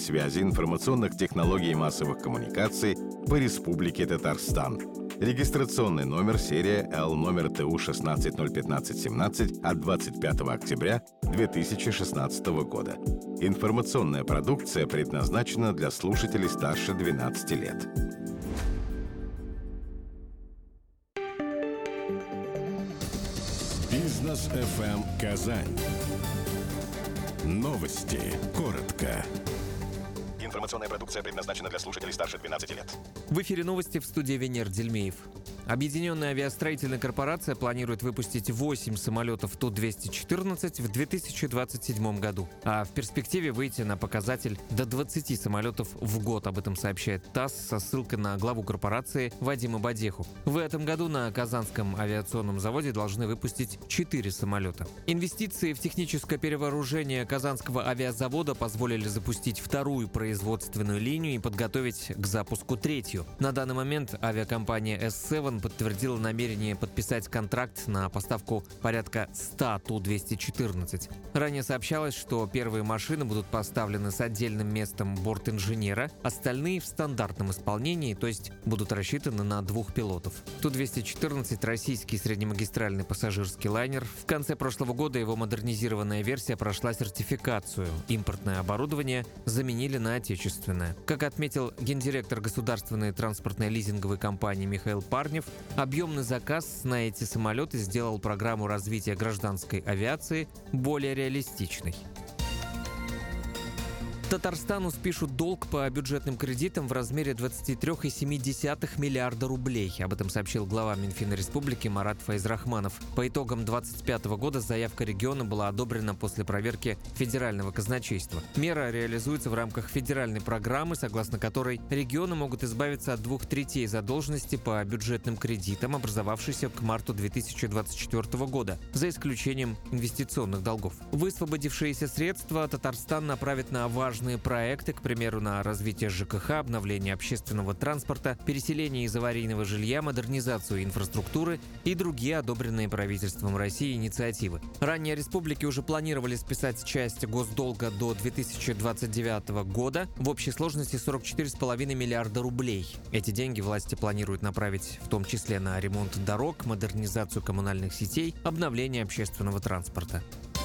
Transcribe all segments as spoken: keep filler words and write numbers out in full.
связи, информационных технологий и массовых коммуникаций по Республике Татарстан. Регистрационный номер серия Л номер ТУ шестнадцать ноль пятнадцать семнадцать от двадцать пятого октября две тысячи шестнадцатого года. Информационная продукция предназначена для слушателей старше двенадцати лет. Бизнес эф эм Казань. Новости. Коротко. Информационная продукция предназначена для слушателей старше двенадцати лет. В эфире новости, в студии Венер Дельмеев. Объединенная авиастроительная корпорация планирует выпустить восемь самолетов Ту двести четырнадцать в две тысячи двадцать седьмом году, а в перспективе выйти на показатель до двадцати самолетов в год. Об этом сообщает ТАСС со ссылкой на главу корпорации Вадима Бадеху. В этом году на Казанском авиационном заводе должны выпустить четыре самолета. Инвестиции в техническое перевооружение Казанского авиазавода позволили запустить вторую производственную линию и подготовить к запуску третью. На данный момент авиакомпания эс семь подтвердила намерение подписать контракт на поставку порядка ста Ту двести четырнадцать. Ранее сообщалось, что первые машины будут поставлены с отдельным местом бортинженера, остальные в стандартном исполнении, то есть будут рассчитаны на двух пилотов. Ту двести четырнадцать – российский среднемагистральный пассажирский лайнер. В конце прошлого года его модернизированная версия прошла сертификацию. Импортное оборудование заменили на отечественное. Как отметил гендиректор государственной транспортной лизинговой компании Михаил Парнев, объемный заказ на эти самолеты сделал программу развития гражданской авиации более реалистичной. Татарстану спишут долг по бюджетным кредитам в размере двадцать три целых семь десятых миллиарда рублей. Об этом сообщил глава Минфина Республики Марат Файзрахманов. По итогам две тысячи двадцать пятого года заявка региона была одобрена после проверки федерального казначейства. Мера реализуется в рамках федеральной программы, согласно которой регионы могут избавиться от двух третей задолженности по бюджетным кредитам, образовавшейся к марту две тысячи двадцать четвёртого года, за исключением инвестиционных долгов. Высвободившиеся средства Татарстан направит на важные проекты, к примеру, на развитие ЖКХ, обновление общественного транспорта, переселение из аварийного жилья, модернизацию инфраструктуры и другие одобренные правительством России инициативы. Ранее республики уже планировали списать часть госдолга до две тысячи двадцать девятого года в общей сложности сорок четыре целых пять десятых миллиарда рублей. Эти деньги власти планируют направить в том числе на ремонт дорог, модернизацию коммунальных сетей, обновление общественного транспорта.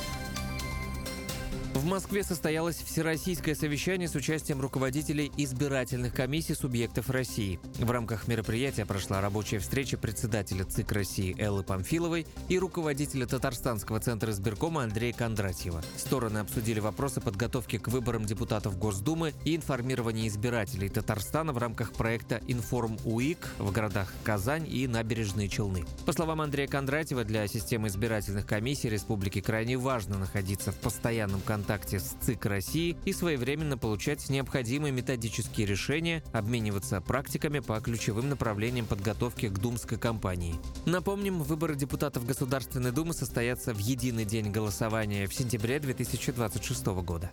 В Москве состоялось всероссийское совещание с участием руководителей избирательных комиссий субъектов России. В рамках мероприятия прошла рабочая встреча председателя ЦИК России Эллы Памфиловой и руководителя Татарстанского центра избиркома Андрея Кондратьева. Стороны обсудили вопросы подготовки к выборам депутатов Госдумы и информирования избирателей Татарстана в рамках проекта «Информ-УИК» в городах Казань и Набережные Челны. По словам Андрея Кондратьева, для системы избирательных комиссий республики крайне важно находиться в постоянном контакте с ЦИК России и своевременно получать необходимые методические решения, обмениваться практиками по ключевым направлениям подготовки к думской кампании. Напомним, выборы депутатов Государственной Думы состоятся в единый день голосования в сентябре две тысячи двадцать шестого года.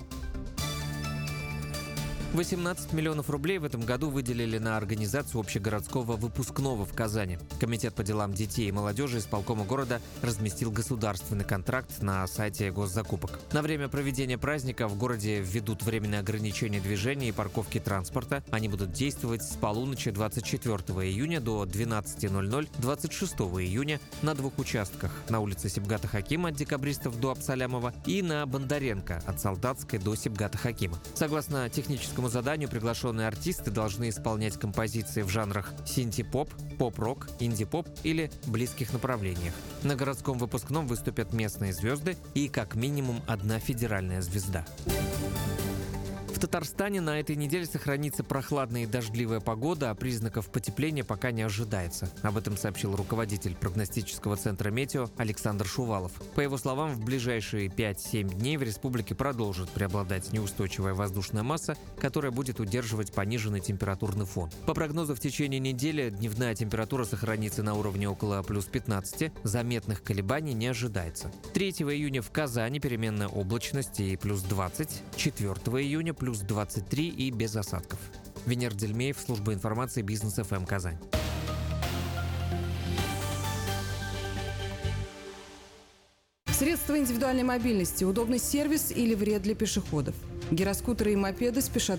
восемнадцать миллионов рублей в этом году выделили на организацию общегородского выпускного в Казани. Комитет по делам детей и молодежи исполкома города разместил государственный контракт на сайте госзакупок. На время проведения праздника в городе введут временные ограничения движения и парковки транспорта. Они будут действовать с полуночи двадцать четвёртого июня до двенадцати ноль-ноль двадцать шестого июня на двух участках: на улице Сибгата Хакима от Декабристов до Абсалямова и на Бондаренко от Солдатской до Сибгата Хакима. Согласно техническому заданию, приглашенные артисты должны исполнять композиции в жанрах синти-поп, поп-рок, инди-поп или близких направлениях. На городском выпускном выступят местные звезды и как минимум одна федеральная звезда. В Татарстане на этой неделе сохранится прохладная и дождливая погода, а признаков потепления пока не ожидается. Об этом сообщил руководитель прогностического центра «Метео» Александр Шувалов. По его словам, в ближайшие пять-семь дней в республике продолжит преобладать неустойчивая воздушная масса, которая будет удерживать пониженный температурный фон. По прогнозу, в течение недели дневная температура сохранится на уровне около плюс пятнадцати, заметных колебаний не ожидается. третьего июня в Казани переменная облачность и плюс двадцать, четвёртого июня плюс двадцать три и без осадков. Венер Дельмеев, служба информации Бизнес эф эм Казань. Средства индивидуальной мобильности, удобный сервис или вред для пешеходов? Гироскутеры и мопеды спешат